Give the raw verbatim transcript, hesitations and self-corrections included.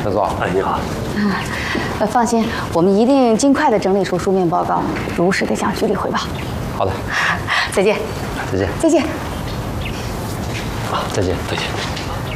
小左， 哎，你好。 呃，放心，我们一定尽快的整理出书面报告，如实的向局里汇报。 好的， 再见。 再见。 再见。 啊，再见， 再见。